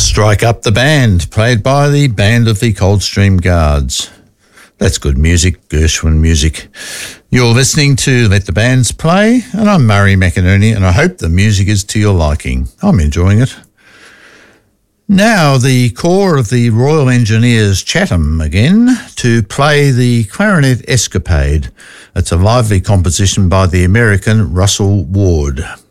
Strike Up the Band, played by the Band of the Coldstream Guards. That's good music, Gershwin music. You're listening to Let the Bands Play, and I'm Murray McInerney, and I hope the music is to your liking. I'm enjoying it. Now, the corps of the Royal Engineers Chatham again to play the Clarinet Escapade. It's a lively composition by the American Russell Ward.